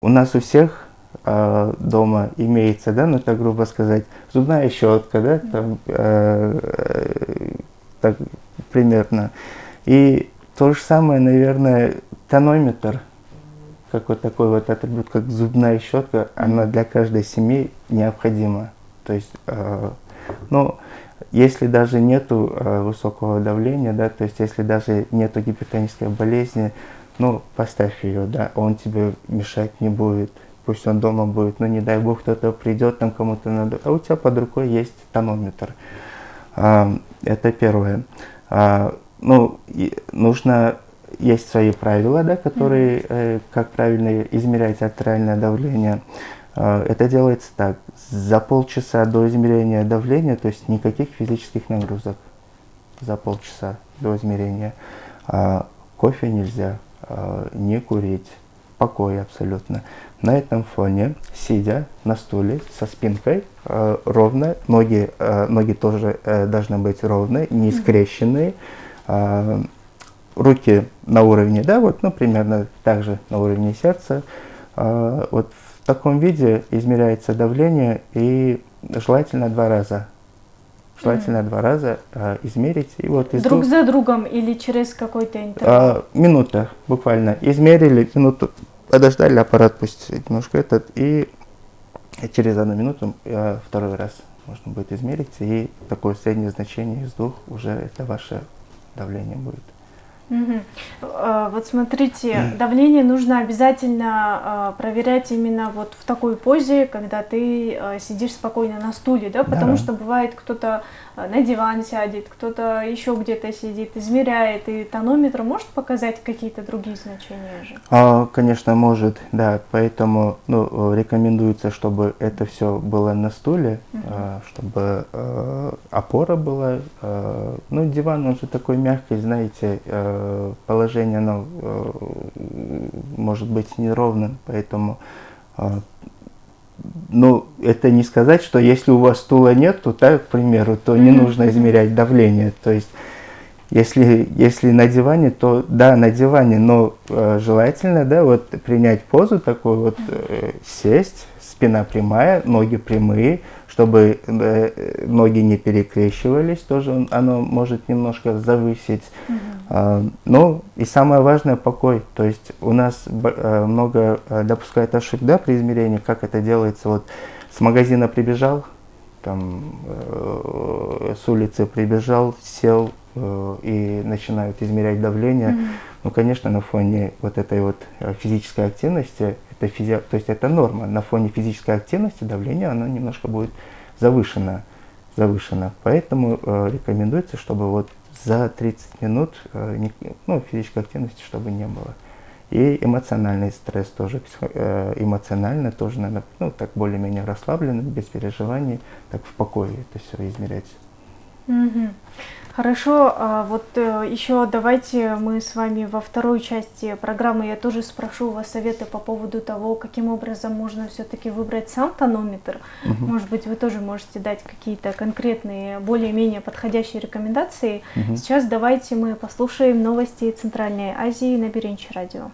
У нас у всех дома имеется, да, ну так грубо сказать, зубная щетка, да, там, так примерно. И то же самое, наверное, тонометр, как вот такой вот атрибут, как зубная щетка, она для каждой семьи необходима. То есть, ну, если даже нету высокого давления, да, то есть если даже нету гипертонической болезни, ну, поставь ее, да, он тебе мешать не будет. Пусть он дома будет, но не дай бог кто-то придет, там кому-то надо. А у тебя под рукой есть тонометр. Это первое. Ну, нужно, есть свои правила, да, которые, как правильно измерять артериальное давление. Это делается так. За полчаса до измерения давления, то есть никаких физических нагрузок. За полчаса до измерения. Кофе нельзя, не курить. Покой абсолютно. На этом фоне, сидя на стуле со спинкой ровно, ноги тоже должны быть ровные, не скрещенные, руки на уровне, да, вот, ну, примерно так же на уровне сердца. Вот в таком виде измеряется давление, и желательно 2 раза. Желательно 2 раза измерить. И вот друг за другом или через какой-то интервал? Минута буквально. Измерили, минуту подождали, аппарат пусть немножко и через 1 минуту второй раз можно будет измерить. И такое среднее значение из 2 уже это ваше давление будет. Вот смотрите, давление нужно обязательно проверять именно вот в такой позе, когда ты сидишь спокойно на стуле, да, потому что бывает кто-то на диван сядет, кто-то еще где-то сидит, измеряет, и тонометр может показать какие-то другие значения же? Конечно, может, да, поэтому рекомендуется, чтобы это все было на стуле, чтобы опора была, ну, диван, он же такой мягкий, знаете, положение, оно может быть неровным, поэтому, ну, это не сказать, что если у вас стула нет, то, так, к примеру, то не нужно измерять давление, то есть если на диване, то да, на диване, но желательно, да, вот принять позу такую вот, сесть, спина прямая, ноги прямые, чтобы ноги не перекрещивались, тоже оно может немножко завысить. Ну и самое важное — покой. То есть у нас много допускают ошибок, да, при измерении, как это делается. Вот с магазина прибежал, там с улицы прибежал, сел и начинают измерять давление. Ну, конечно, на фоне вот этой вот физической активности, то есть это норма, на фоне физической активности давление оно немножко будет завышено. Поэтому рекомендуется, чтобы вот за 30 минут физической активности чтобы не было. И эмоциональный стресс тоже, эмоционально тоже надо, ну, так более-менее расслабленно, без переживаний, так в покое это все измерять. Хорошо, вот еще давайте мы с вами во второй части программы, я тоже спрошу у вас советы по поводу того, каким образом можно все-таки выбрать сам тонометр. Может быть, вы тоже можете дать какие-то конкретные, более-менее подходящие рекомендации. Сейчас давайте мы послушаем новости Центральной Азии на Беренчи радио.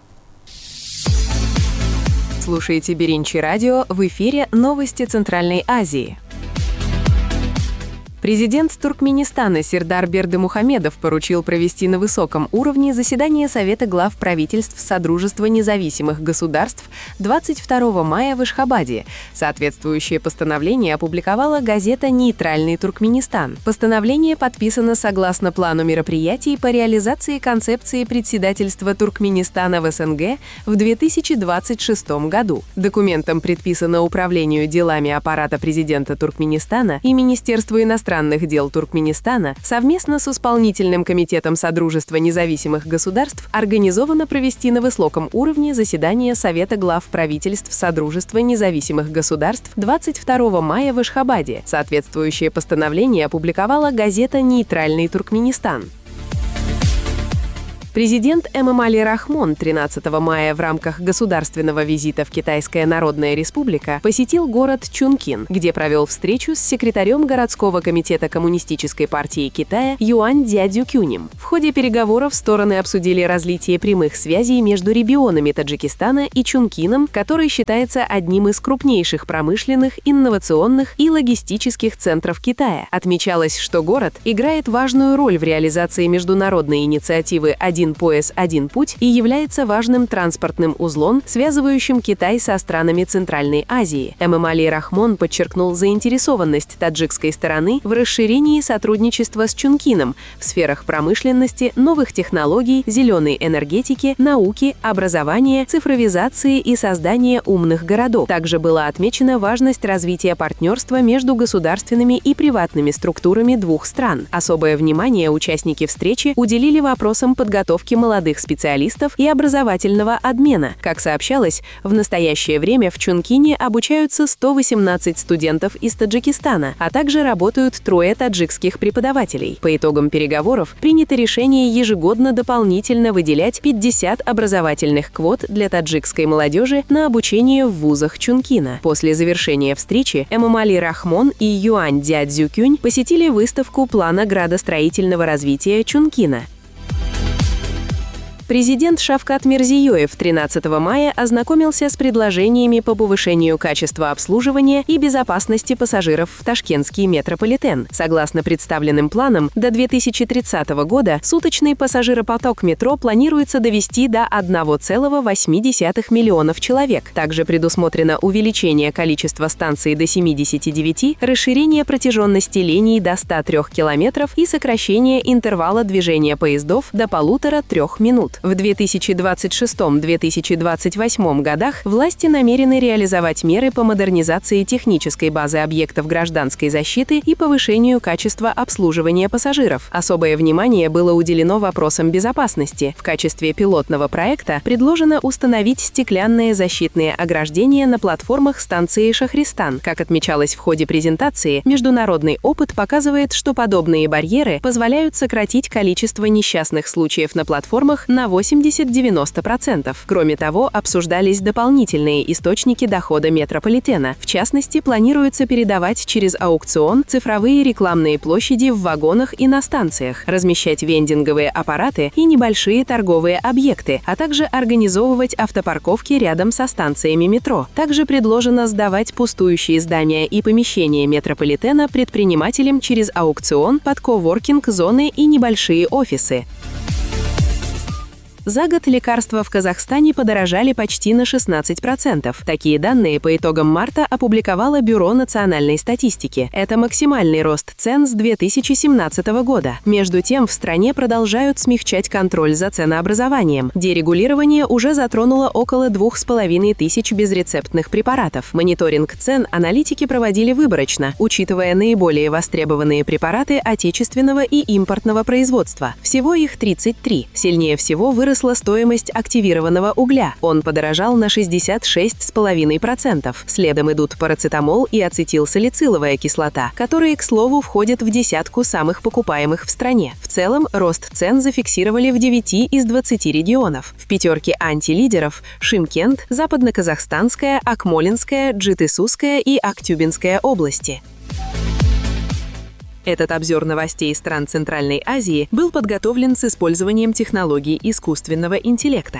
Слушайте Беренчи радио, в эфире новости Центральной Азии. Президент Туркменистана Сердар Бердымухамедов поручил провести на высоком уровне заседание Совета глав правительств Содружества независимых государств 22 мая в Ашхабаде. Соответствующее постановление опубликовала газета «Нейтральный Туркменистан». Постановление подписано согласно плану мероприятий по реализации концепции председательства Туркменистана в СНГ в 2026 году. Документом предписано Управлению делами аппарата президента Туркменистана и Министерству иностранных дел Туркменистана совместно с Исполнительным комитетом Содружества независимых государств организовано провести на высоком уровне заседание Совета глав правительств Содружества независимых государств 22 мая в Ашхабаде. Соответствующее постановление опубликовала газета «Нейтральный Туркменистан». Президент Эмомали Рахмон 13 мая в рамках государственного визита в Китайская Народная Республика посетил город Чункин, где провел встречу с секретарем городского комитета Коммунистической партии Китая Юань Дзядзюкюнем. В ходе переговоров стороны обсудили разлитие прямых связей между регионами Таджикистана и Чункином, который считается одним из крупнейших промышленных, инновационных и логистических центров Китая. Отмечалось, что город играет важную роль в реализации международной инициативы «Один пояс, один путь» и является важным транспортным узлом, связывающим Китай со странами Центральной Азии. Эмомали Рахмон подчеркнул заинтересованность таджикской стороны в расширении сотрудничества с Чункином в сферах промышленности, новых технологий, зеленой энергетики, науки, образования, цифровизации и создания умных городов. Также была отмечена важность развития партнерства между государственными и приватными структурами двух стран. Особое внимание участники встречи уделили вопросам подготовки молодых специалистов и образовательного обмена. Как сообщалось, в настоящее время в Чункине обучаются 118 студентов из Таджикистана, а также работают 3 таджикских преподавателей. По итогам переговоров принято решение ежегодно дополнительно выделять 50 образовательных квот для таджикской молодежи на обучение в вузах Чункина. После завершения встречи Эмомали Рахмон и Юань Дзядзюкюнь посетили выставку плана градостроительного развития Чункина. Президент Шавкат Мирзиёев 13 мая ознакомился с предложениями по повышению качества обслуживания и безопасности пассажиров в ташкентский метрополитен. Согласно представленным планам, до 2030 года суточный пассажиропоток метро планируется довести до 1,8 миллионов человек. Также предусмотрено увеличение количества станций до 79, расширение протяженности линий до 103 километров и сокращение интервала движения поездов до 1,5–3 минут. В 2026-2028 годах власти намерены реализовать меры по модернизации технической базы объектов гражданской защиты и повышению качества обслуживания пассажиров. Особое внимание было уделено вопросам безопасности. В качестве пилотного проекта предложено установить стеклянные защитные ограждения на платформах станции Шахристан. Как отмечалось в ходе презентации, международный опыт показывает, что подобные барьеры позволяют сократить количество несчастных случаев на платформах на 80–90%. Кроме того, обсуждались дополнительные источники дохода метрополитена. В частности, планируется передавать через аукцион цифровые рекламные площади в вагонах и на станциях, размещать вендинговые аппараты и небольшие торговые объекты, а также организовывать автопарковки рядом со станциями метро. Также предложено сдавать пустующие здания и помещения метрополитена предпринимателям через аукцион под коворкинг, зоны и небольшие офисы. За год лекарства в Казахстане подорожали почти на 16%. Такие данные по итогам марта опубликовало Бюро национальной статистики. Это максимальный рост цен с 2017 года. Между тем, в стране продолжают смягчать контроль за ценообразованием. Дерегулирование уже затронуло около 2500 безрецептных препаратов. Мониторинг цен аналитики проводили выборочно, учитывая наиболее востребованные препараты отечественного и импортного производства. Всего их 33. Сильнее всего выросла стоимость активированного угля. Он подорожал на 66,5%. Следом идут парацетамол и ацетилсалициловая кислота, которые, к слову, входят в десятку самых покупаемых в стране. В целом, рост цен зафиксировали в 9 из 20 регионов. В пятерке антилидеров – Шымкент, Западно-Казахстанская, Акмолинская, Джитысусская и Актюбинская области. Этот обзор новостей стран Центральной Азии был подготовлен с использованием технологий искусственного интеллекта.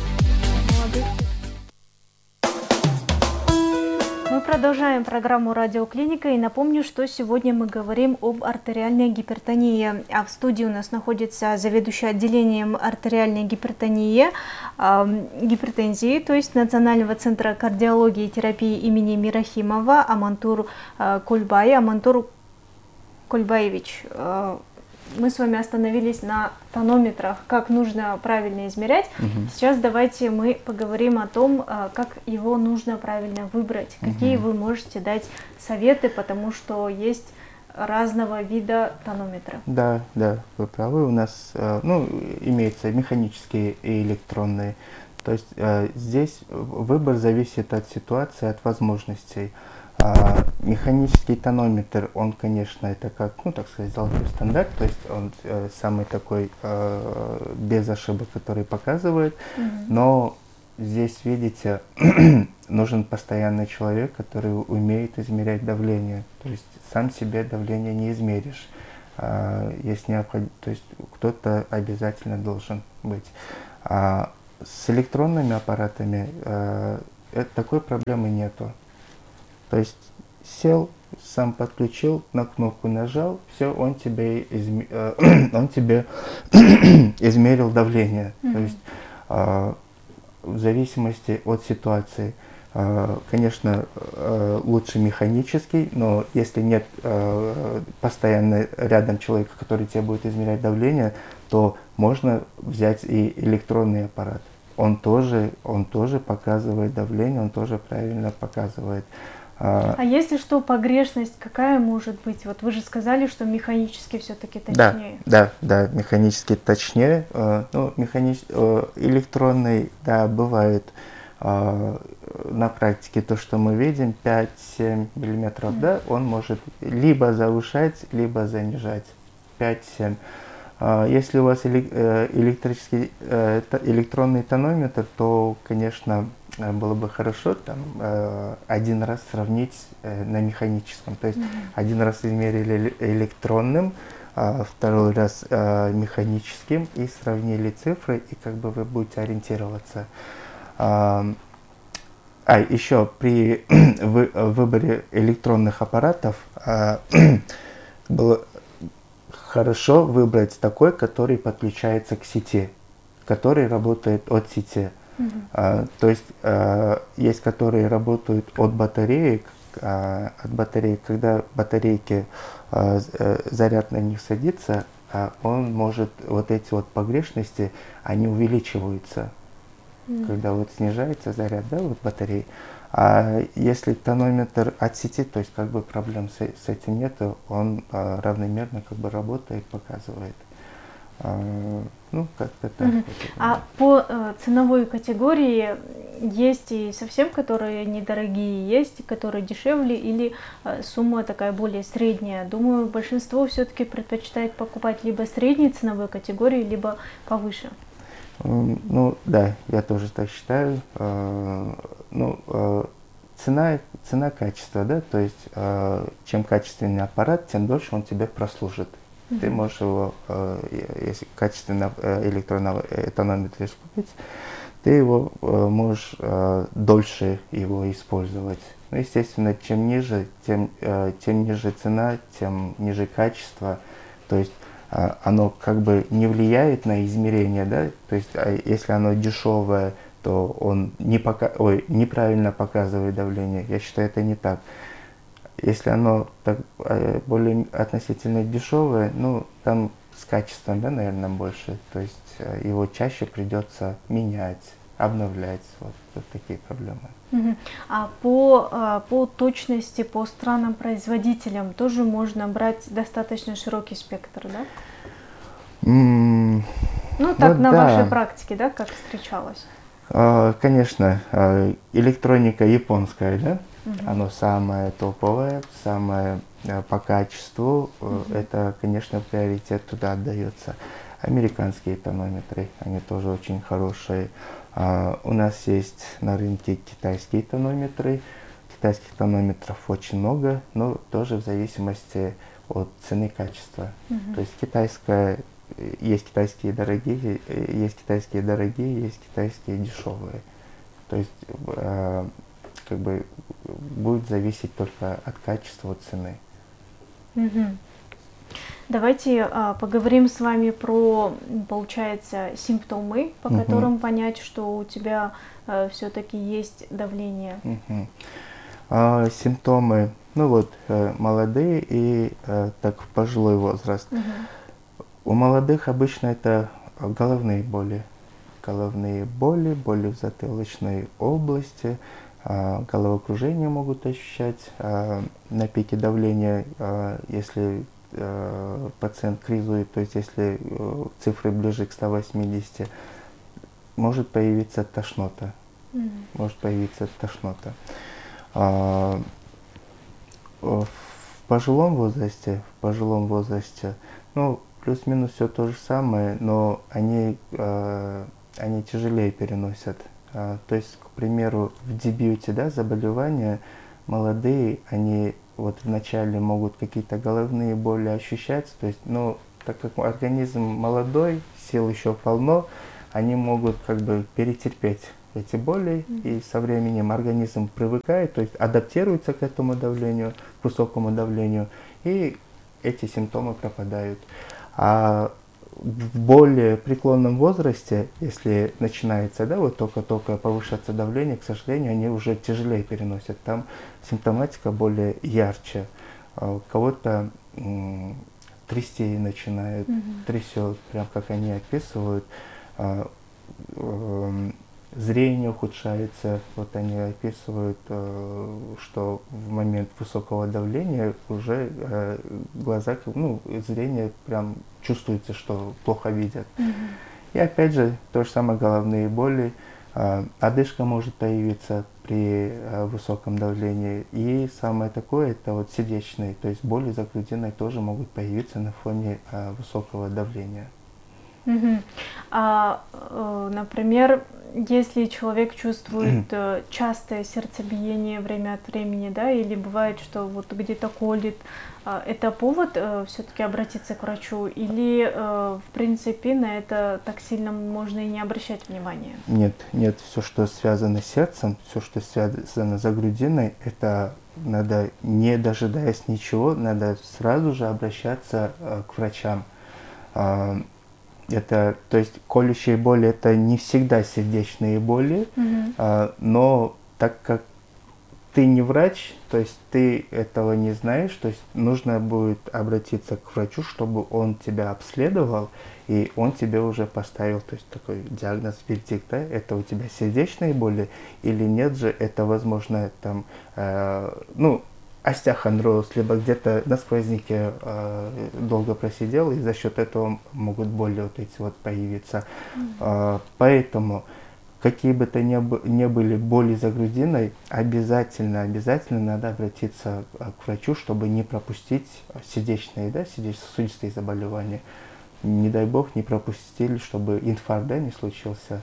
Мы продолжаем программу «Радиоклиника» и напомню, что сегодня мы говорим об артериальной гипертонии. А в студии у нас находится заведующий отделением артериальной гипертонии, гипертензии, то есть Национального центра кардиологии и терапии имени Мирахимова Амантур Кульбай. Амантур Кульбаевич, мы с вами остановились на тонометрах, как нужно правильно измерять. Сейчас давайте мы поговорим о том, как его нужно правильно выбрать. Какие вы можете дать советы, потому что есть разного вида тонометры. Да, вы правы. У нас имеются механические и электронные. То есть здесь выбор зависит от ситуации, от возможностей. Механический тонометр, он, конечно, это как, ну, так сказать, золотой стандарт, то есть он самый такой без ошибок, который показывает, но здесь, видите, нужен постоянный человек, который умеет измерять давление, то есть сам себе давление не измеришь, есть то есть кто-то обязательно должен быть. С электронными аппаратами такой проблемы нету. То есть сел, сам подключил, на кнопку нажал, все, он тебе измерил давление. То есть в зависимости от ситуации, конечно, лучше механический, но если нет постоянно рядом человека, который тебе будет измерять давление, то можно взять и электронный аппарат. Он тоже показывает давление, он тоже правильно показывает. А если что, погрешность какая может быть? Вот вы же сказали, что механически все-таки точнее. Да, механически точнее. Ну, электронный, да, бывает на практике то, что мы видим, 5-7 миллиметров, да, он может либо завышать, либо занижать. 5-7. Если у вас электронный тонометр, то, конечно, было бы хорошо там один раз сравнить на механическом. То есть один раз измерили электронным, второй раз механическим и сравнили цифры, и как бы вы будете ориентироваться. Еще при выборе электронных аппаратов было хорошо выбрать такой, который подключается к сети, который работает от сети. То есть есть, которые работают от батареек, когда батарейки, заряд на них садится, он может, вот эти вот погрешности, они увеличиваются, когда вот снижается заряд, да, вот батареи. А если тонометр от сети, то есть как бы проблем с этим нету, он равномерно как бы работает, показывает. Ну, как-то так. А по ценовой категории есть и совсем, которые недорогие, есть, которые дешевле, или сумма такая более средняя? Думаю, большинство все-таки предпочитает покупать либо средней ценовой категории, либо повыше. Ну, да, я тоже так считаю. Ну, цена-качество, да, то есть чем качественный аппарат, тем дольше он тебе прослужит. Ты можешь его, если качественно электронного тонометра купить, ты его можешь дольше его использовать. Ну, естественно, чем ниже, тем ниже цена, тем ниже качество. То есть оно как бы не влияет на измерение, да, то есть если оно дешевое, то он неправильно показывает давление. Я считаю, это не так. Если оно так, более относительно дешевое, ну, там с качеством, да, наверное, больше. То есть его чаще придется менять, обновлять. Вот такие проблемы. А по точности, по странам-производителям тоже можно брать достаточно широкий спектр, да? Ну, так, на вашей практике, да, как встречалось? Конечно, электроника японская, да? Оно самое топовое, самое по качеству. Это, конечно, приоритет туда отдается. Американские тонометры, они тоже очень хорошие. У нас есть на рынке китайские тонометры. Китайских тонометров очень много, но тоже в зависимости от цены и качества. То есть есть китайские дорогие, есть китайские дешевые. То есть как бы будет зависеть только от качества, от цены. Давайте поговорим с вами про, получается, симптомы, по которым понять, что у тебя все-таки есть давление. Симптомы, ну вот, молодые и так пожилой возраст. У молодых обычно это головные боли, боли в затылочной области, головокружение могут ощущать на пике давления, если пациент кризует, то есть если цифры ближе к 180, может появиться тошнота. в пожилом возрасте, ну, плюс-минус все то же самое, но они тяжелее переносят. То есть, к примеру, в дебюте, да, заболевания молодые, они вот вначале могут какие-то головные боли ощущать, то есть, ну, так как организм молодой, сил еще полно, они могут как бы перетерпеть эти боли, и со временем организм привыкает, то есть адаптируется к этому давлению, к высокому давлению, и эти симптомы пропадают. А в более преклонном возрасте, если начинается, да, вот только-только повышаться давление, к сожалению, они уже тяжелее переносят. Там симптоматика более ярче. Кого-то трясти начинает, трясет, прям как они описывают. Зрение ухудшается, вот они описывают, что в момент высокого давления уже глаза, ну, зрение прям чувствуется, что плохо видят. И опять же, то же самое головные боли, одышка может появиться при высоком давлении. И самое такое, это вот сердечные, то есть боли за грудиной тоже могут появиться на фоне высокого давления. Например, если человек чувствует частое сердцебиение время от времени, да, или бывает, что вот где-то колит, это повод все-таки обратиться к врачу, или в принципе на это так сильно можно и не обращать внимания? Нет, все, что связано с сердцем, все, что связано за грудиной, это надо, не дожидаясь ничего, надо сразу же обращаться к врачам. Это, то есть колющие боли это не всегда сердечные боли, но так как ты не врач, то есть ты этого не знаешь, то есть нужно будет обратиться к врачу, чтобы он тебя обследовал, и он тебе уже поставил, то есть такой диагноз, вердикт, да, это у тебя сердечные боли или нет же, это возможно там, ну, остеохондроз, либо где-то на сквозняке долго просидел, и за счет этого могут боли вот эти вот появиться. Поэтому какие бы то ни были боли за грудиной, обязательно надо обратиться к врачу, чтобы не пропустить сердечные, да, сердечно-сосудистые заболевания. Не дай бог не пропустили, чтобы инфаркт, да, не случился.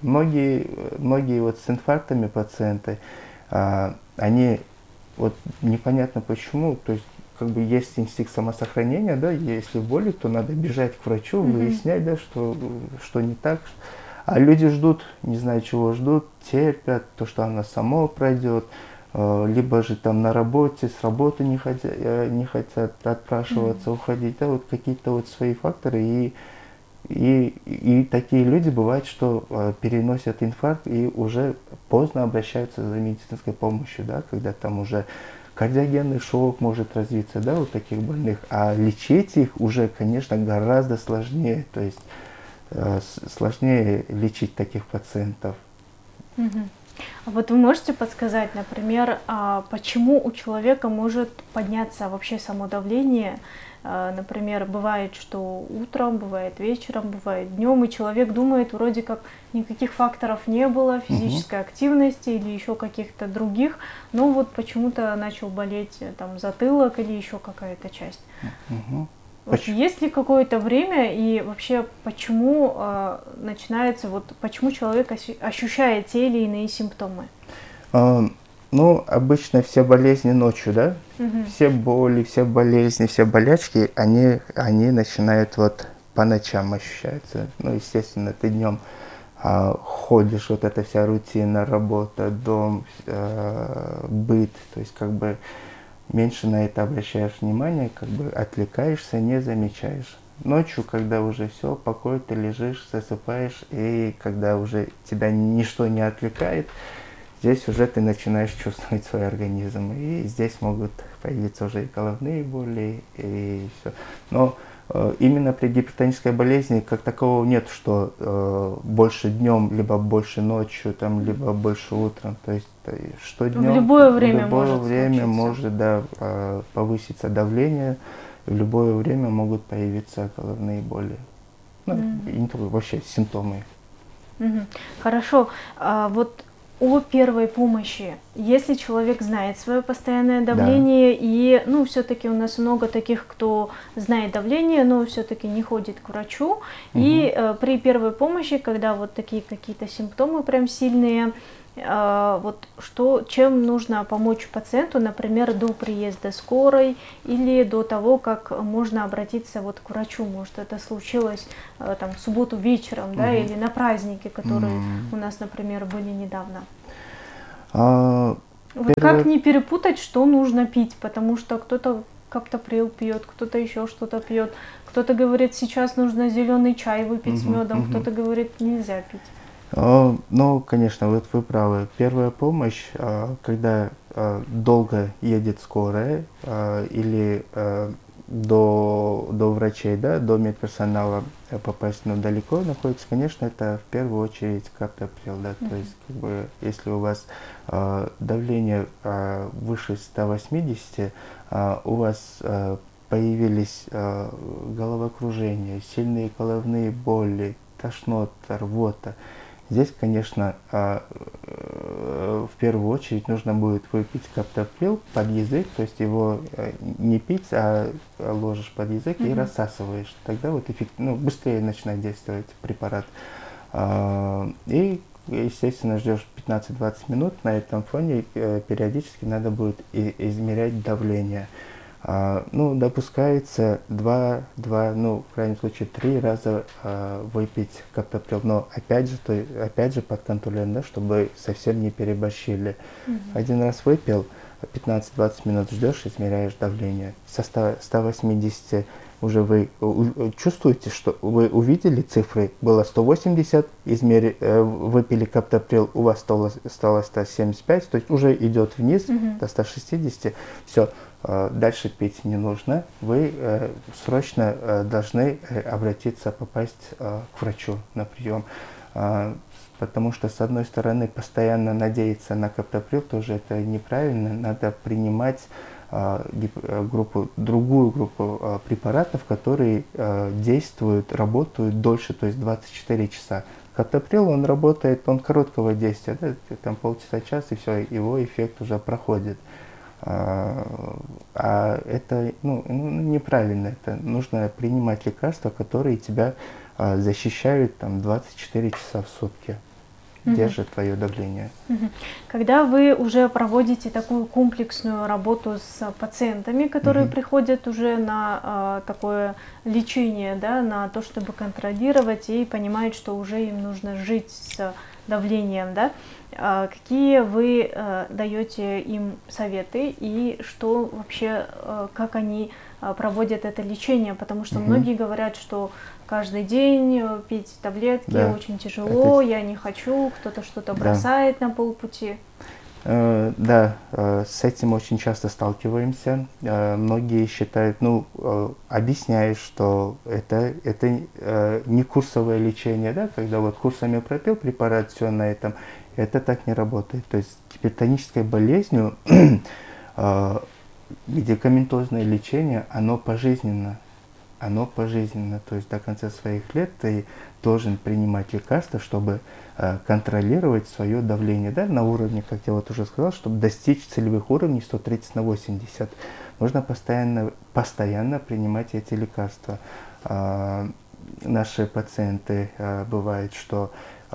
Многие вот с инфарктами пациенты, они вот непонятно почему, то есть как бы есть инстинкт самосохранения, да, если боли, то надо бежать к врачу, выяснять, да, что не так. А люди ждут, не знаю чего ждут, терпят, то, что оно само пройдет, либо же там на работе, с работы не хотят отпрашиваться, уходить, да, вот какие-то вот свои факторы, и такие люди бывают, что переносят инфаркт и уже поздно обращаются за медицинской помощью, да, когда там уже кардиогенный шок может развиться, да, у таких больных, а лечить их уже, конечно, гораздо сложнее, то есть сложнее лечить таких пациентов. Вот вы можете подсказать, например, почему у человека может подняться вообще само давление? Например, бывает, что утром, бывает вечером, бывает днем, и человек думает, вроде как никаких факторов не было, физической активности или еще каких-то других, но вот почему-то начал болеть там затылок или еще какая-то часть. Вот есть ли какое-то время и вообще почему начинается, вот почему человек ощущает те или иные симптомы? Ну, обычно все болезни ночью, да? Все боли, все болезни, все болячки, они начинают вот по ночам ощущаться. Ну, естественно, ты днем ходишь, вот эта вся рутина, работа, дом, быт, то есть как бы меньше на это обращаешь внимание, как бы отвлекаешься, не замечаешь. Ночью, когда уже все, покой, ты лежишь, засыпаешь, и когда уже тебя ничто не отвлекает, здесь уже ты начинаешь чувствовать свой организм, и здесь могут появиться уже и головные боли, и все. Но именно при гипертонической болезни как такового нет, что больше днем, либо больше ночью, там, либо больше утром. То есть что днем, в любое время может да, повыситься давление, в любое время могут появиться головные боли. Ну, и не только, вообще симптомы. Хорошо. Вот о первой помощи. Если человек знает свое постоянное давление, и, ну, все-таки у нас много таких, кто знает давление, но все-таки не ходит к врачу. И при первой помощи, когда вот такие какие-то симптомы прям сильные, вот чем нужно помочь пациенту, например, до приезда скорой или до того, как можно обратиться вот к врачу, может это случилось там в субботу вечером, да, или на праздники, которые у нас, например, были недавно. Вот как не перепутать, что нужно пить, потому что кто-то каптоприл пьет, кто-то еще что-то пьет, кто-то говорит, сейчас нужно зеленый чай выпить с медом, кто-то говорит, нельзя пить. Ну, конечно, вот вы правы. Первая помощь, когда долго едет скорая или до врачей, да, до медперсонала попасть, но далеко находится, конечно, это в первую очередь каптоприл, да, то есть, как бы, если у вас давление выше 180, у вас появились головокружение, сильные головные боли, тошнота, рвота. Здесь, конечно, в первую очередь нужно будет выпить каптоприл под язык, то есть его не пить, а ложишь под язык и рассасываешь. Тогда вот быстрее начинает действовать препарат. И, естественно, ждешь 15-20 минут. На этом фоне периодически надо будет измерять давление. Допускается 2, в крайнем случае 3 раза выпить каптоприл, но опять же под контролем, да, чтобы совсем не переборщили. Один раз выпил, 15-20 минут ждешь, измеряешь давление. Со 180 уже вы чувствуете, что вы увидели цифры, было 180, выпили каптоприл, у вас стало 175, то есть уже идет вниз до 160, все. Дальше пить не нужно, вы срочно должны попасть к врачу на прием, потому что, с одной стороны, постоянно надеяться на каптоприл тоже это неправильно, надо принимать другую группу препаратов, которые работают дольше, то есть 24 часа. Каптоприл, он работает, он короткого действия, да, там полчаса-час, и все, его эффект уже проходит. Это неправильно. Это нужно принимать лекарства, которые тебя защищают там 24 часа в сутки, держат твое давление. Когда вы уже проводите такую комплексную работу с пациентами, которые приходят уже на такое лечение, да, на то, чтобы контролировать и понимают, что уже им нужно жить с давлением, да, какие вы даете им советы и что вообще, как они проводят это лечение, потому что многие говорят, что каждый день пить таблетки очень тяжело, я не хочу, кто-то что-то бросает на полпути. Да, с этим очень часто сталкиваемся. Многие считают, объясняют, что это не курсовое лечение, да, когда вот курсами пропил препарат, все на этом, это так не работает. То есть гипертонической болезнью медикаментозное лечение, оно пожизненно. То есть до конца своих лет ты должен принимать лекарства, чтобы контролировать свое давление, да, на уровне, как я вот уже сказал, чтобы достичь целевых уровней 130/80. Нужно постоянно принимать эти лекарства. Наши пациенты бывает, что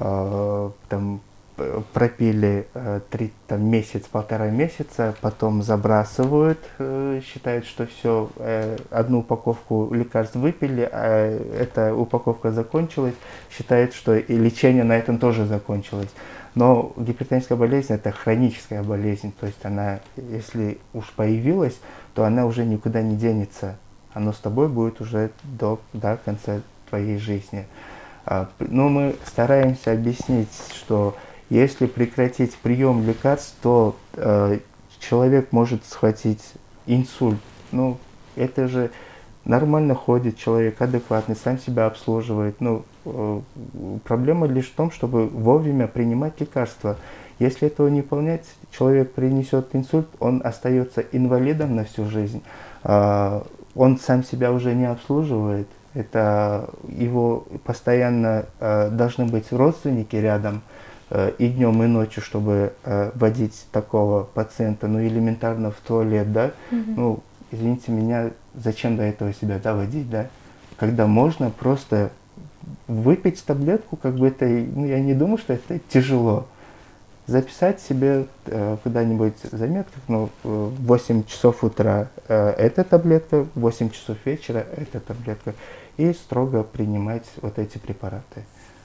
пропили полтора месяца, потом забрасывают, считают, что все, одну упаковку лекарств выпили, а эта упаковка закончилась, считают, что и лечение на этом тоже закончилось. Но гипертоническая болезнь – это хроническая болезнь, то есть она, если уж появилась, то она уже никуда не денется, оно с тобой будет уже до конца твоей жизни. Но мы стараемся объяснить, что если прекратить прием лекарств, то человек может схватить инсульт. Это же нормально ходит человек, адекватный, сам себя обслуживает. Проблема лишь в том, чтобы вовремя принимать лекарства. Если этого не выполнять, человек принесет инсульт, он остается инвалидом на всю жизнь. Он сам себя уже не обслуживает. Это его постоянно должны быть родственники рядом. и днем, и ночью, чтобы водить такого пациента, ну, элементарно в туалет, да, ну, извините меня, зачем до этого себя доводить, да, когда можно просто выпить таблетку, как бы это, ну, я не думаю, что это тяжело. Записать себе куда-нибудь в заметках, ну, в 8 часов утра эта таблетка, в 8 часов вечера эта таблетка, и строго принимать вот эти препараты.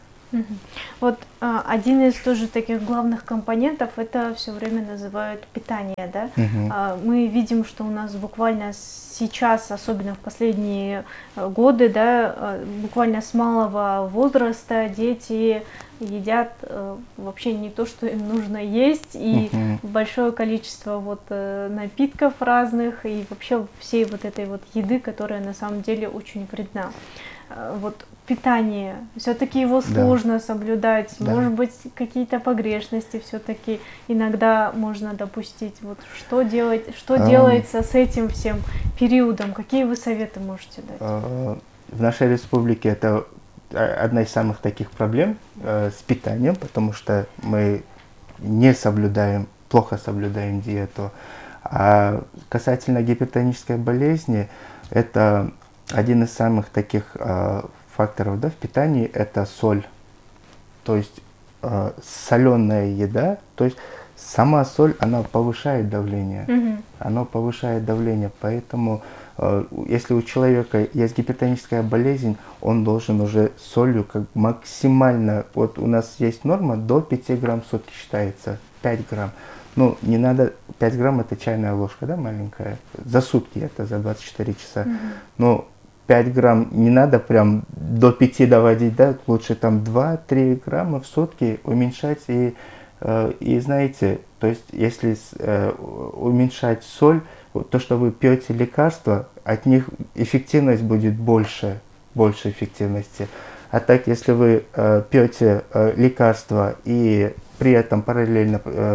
Вот один из тоже таких главных компонентов это все время называют питание, да? Мы видим, что у нас буквально сейчас, особенно в последние годы, да, буквально с малого возраста дети едят вообще не то, что им нужно есть, и большое количество вот напитков разных, и вообще всей вот этой вот еды, которая на самом деле очень вредна. Вот питание, все-таки его сложно соблюдать, может быть, какие-то погрешности все-таки иногда можно допустить. Вот что делать, что делается с этим всем периодом? Какие вы советы можете дать? В нашей республике это одна из самых таких проблем с питанием, потому что мы не соблюдаем, плохо соблюдаем диету. А касательно гипертонической болезни, это один из самых таких факторов, да, в питании – это соль. То есть соленая еда, то есть сама соль, она повышает давление. Она повышает давление, поэтому если у человека есть гипертоническая болезнь, он должен уже солью как максимально, вот у нас есть норма, до 5 грамм в сутки считается, 5 грамм. Ну, не надо, 5 грамм это чайная ложка, да, маленькая, за сутки это, за 24 часа. Но 5 грамм не надо прям до 5 доводить, да, лучше там 2-3 грамма в сутки уменьшать. И знаете, то есть если уменьшать соль, то, что вы пьете лекарства, от них эффективность будет больше эффективности. А так, если вы пьете лекарства и при этом параллельно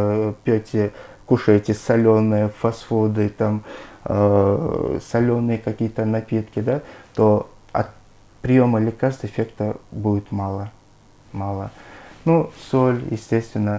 кушаете соленые фастфуды, там, соленые какие-то напитки, да, то от приема лекарств эффекта будет мало. Ну, соль, естественно,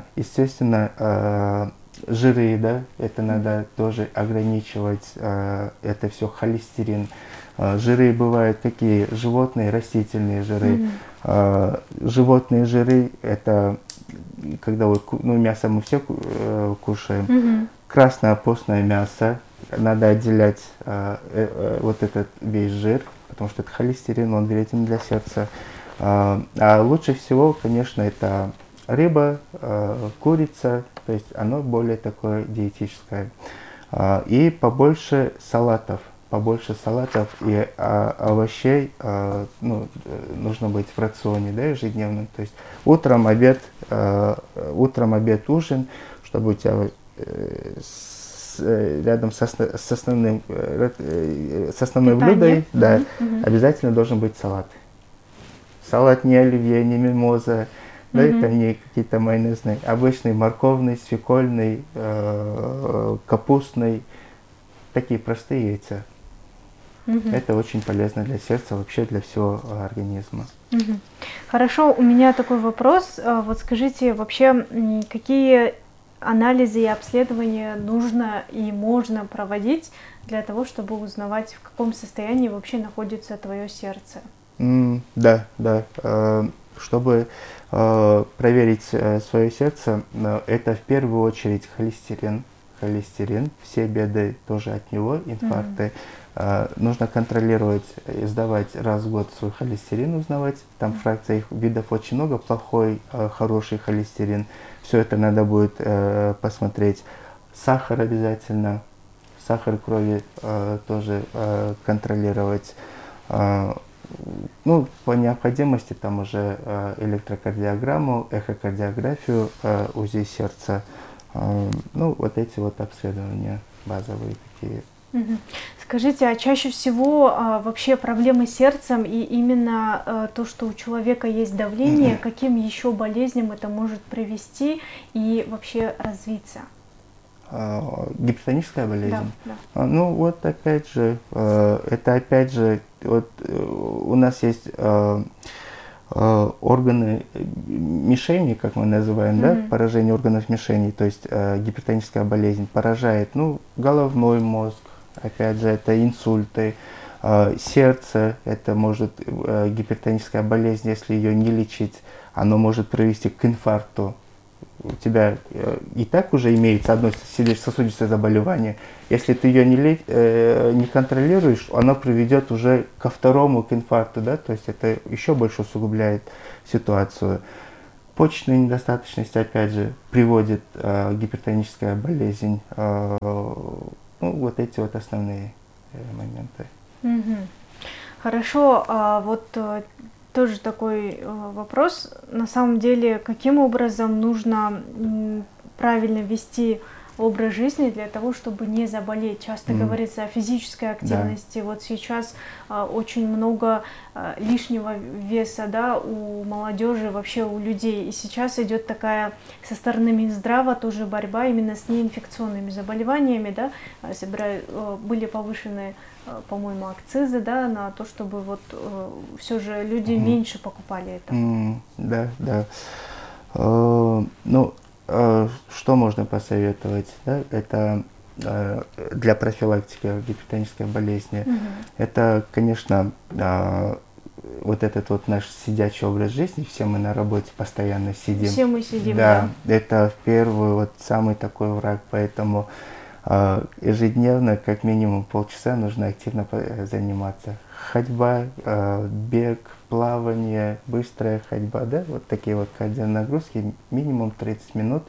жиры, да, это надо тоже ограничивать, это все холестерин. Жиры бывают какие? Животные, растительные жиры. Животные жиры, это когда вот, ну, мясо мы все кушаем. Красное постное мясо, надо отделять вот этот весь жир, потому что это холестерин, он вреден для сердца. А лучше всего, конечно, это рыба, курица, то есть оно более такое диетическое. И побольше салатов и овощей, ну, нужно быть в рационе, да, ежедневном. То есть утром, обед, ужин, чтобы у тебя рядом с основной блюдом, да, обязательно должен быть салат. Салат не оливье, не мимоза, да, это не какие-то майонезные, обычный морковный, свекольный, капустный, такие простые яйца. Это очень полезно для сердца, вообще для всего организма. Хорошо, у меня такой вопрос. Вот скажите, вообще, какие анализы и обследования нужно и можно проводить для того, чтобы узнавать, в каком состоянии вообще находится твое сердце? Да. Чтобы проверить свое сердце, это в первую очередь холестерин. Все беды тоже от него, инфаркты. Нужно контролировать, сдавать раз в год свой холестерин, узнавать. Там фракция их видов очень много, плохой, хороший холестерин. Все это надо будет посмотреть. Сахар обязательно, сахар крови тоже контролировать. Ну, по необходимости там уже электрокардиограмму, эхокардиографию, УЗИ сердца. Ну, вот эти вот обследования базовые такие. Скажите, а чаще всего вообще проблемы с сердцем и именно то, что у человека есть давление, каким еще болезням это может привести и вообще развиться? Гипертоническая болезнь? Да. Ну вот опять же, вот у нас есть органы мишени, как мы называем, да, поражение органов мишени, то есть гипертоническая болезнь поражает, ну, головной мозг, опять же, это инсульты, сердце, это может гипертоническая болезнь, если ее не лечить, оно может привести к инфаркту. У тебя и так уже имеется одно сердечно-сосудистое заболевание. Если ты ее не контролируешь, оно приведет уже ко второму, к инфаркту, да, то есть это еще больше усугубляет ситуацию. Почечная недостаточность, опять же, приводит гипертоническая болезнь. Ну, вот эти вот основные моменты. Хорошо, вот тоже такой вопрос. На самом деле, каким образом нужно правильно вести образ жизни для того, чтобы не заболеть? Часто говорится о физической активности. Да. Вот сейчас очень много лишнего веса, да, у молодежи, вообще у людей. И сейчас идет такая со стороны Минздрава тоже борьба именно с неинфекционными заболеваниями, да. Были повышены, по-моему, акцизы, да, на то, чтобы вот все же люди меньше покупали это. Да, да. Ну, что можно посоветовать? Да? Это для профилактики гипертонической болезни. Это, конечно, вот этот вот наш сидячий образ жизни. Все мы на работе постоянно сидим. Все мы сидим, да. Это в первую, вот самый такой враг, поэтому ежедневно, как минимум полчаса, нужно активно заниматься. Ходьба, бег, плавание, быстрая ходьба, да, вот такие вот кардионагрузки, минимум 30 минут,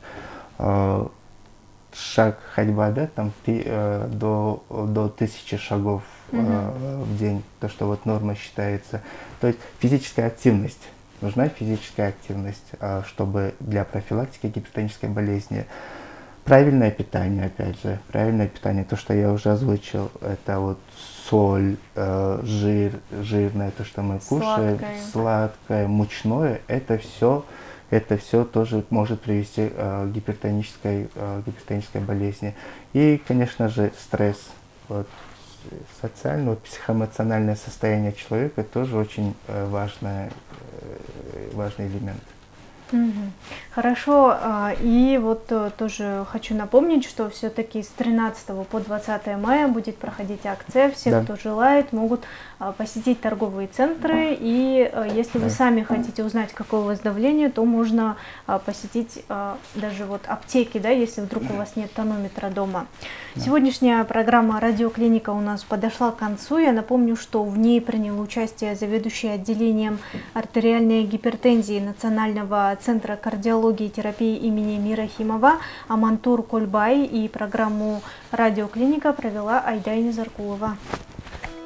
шаг ходьба, да, там до 1000 шагов в день, то, что вот норма считается. То есть физическая активность, нужна физическая активность, чтобы для профилактики гипертонической болезни. Правильное питание, опять же, правильное питание, то, что я уже озвучил, это вот соль, жир, жирное, то, что мы кушаем, сладкое, мучное, это все тоже может привести к гипертонической болезни. И, конечно же, стресс. Вот, социальное, психоэмоциональное состояние человека тоже очень важный элемент. Хорошо, и вот тоже хочу напомнить, что все-таки с 13 по 20 мая будет проходить акция. Все, кто желает, могут посетить торговые центры, и если вы сами хотите узнать, какое у вас давление, то можно посетить даже вот аптеки, да, если вдруг у вас нет тонометра дома. Сегодняшняя программа «Радиоклиника» у нас подошла к концу. Я напомню, что в ней принял участие заведующий отделением артериальной гипертензии Национального центра кардиологии и терапии имени Мира Химова Амантур Кольбай, и программу «Радиоклиника» провела Айда Низаркулова.